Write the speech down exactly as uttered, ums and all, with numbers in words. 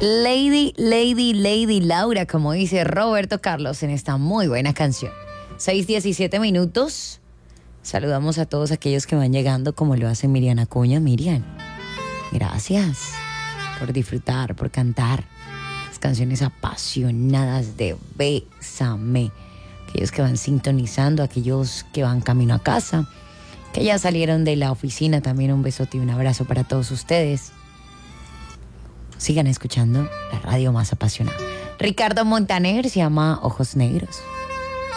Lady, Lady, Lady Laura, como dice Roberto Carlos en esta muy buena canción. seis diecisiete minutos. Saludamos a todos aquellos que van llegando, como lo hace Miriam Acuña. Miriam, gracias por disfrutar, por cantar las canciones apasionadas de Bésame. Aquellos que van sintonizando, aquellos que van camino a casa, que ya salieron de la oficina, también un besote y un abrazo para todos ustedes. Sigan escuchando la radio más apasionada. Ricardo Montaner se llama Ojos Negros.